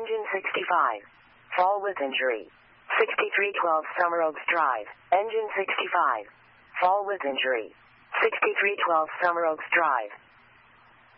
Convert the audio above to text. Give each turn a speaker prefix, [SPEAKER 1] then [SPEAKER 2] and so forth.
[SPEAKER 1] Engine 65. Fall with injury. 6312 Summer Oaks Drive. Engine 65. Fall with injury. 6312 Summer Oaks Drive.